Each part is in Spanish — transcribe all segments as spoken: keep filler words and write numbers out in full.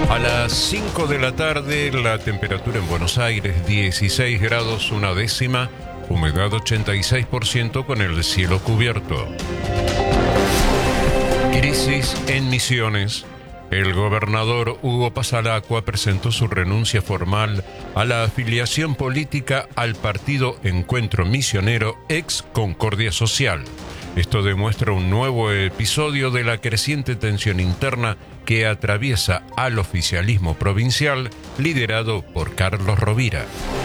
A las cinco de la tarde, la temperatura en Buenos Aires, dieciséis grados una décima, humedad ochenta y seis por ciento con el cielo cubierto. Crisis en Misiones. El gobernador Hugo Pasalacqua presentó su renuncia formal a la afiliación política al partido Encuentro Misionero ex Concordia Social. Esto demuestra un nuevo episodio de la creciente tensión interna que atraviesa al oficialismo provincial liderado por Carlos Rovira.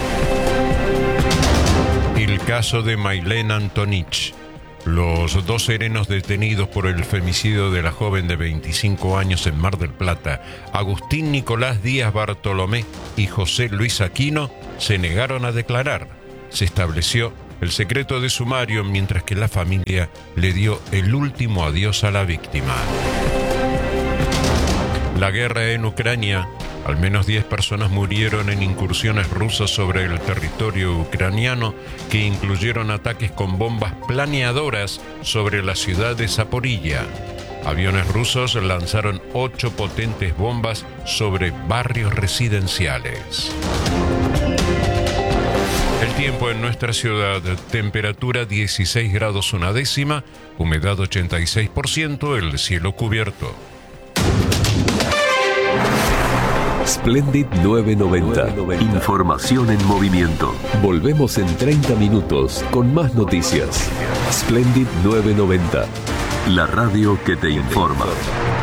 El caso de Mailén Antonich. Los dos serenos detenidos por el femicidio de la joven de veinticinco años en Mar del Plata, Agustín Nicolás Díaz Bartolomé y José Luis Aquino, se negaron a declarar. Se estableció el secreto de sumario mientras que la familia le dio el último adiós a la víctima. La guerra en Ucrania. Al menos diez personas murieron en incursiones rusas sobre el territorio ucraniano que incluyeron ataques con bombas planeadoras sobre la ciudad de Zaporilla. Aviones rusos lanzaron ocho potentes bombas sobre barrios residenciales. El tiempo en nuestra ciudad, temperatura dieciséis grados una décima, humedad ochenta y seis por ciento, el cielo cubierto. Splendid nueve noventa. Información en movimiento. Volvemos en treinta minutos con más noticias. Splendid nueve noventa. La radio que te informa.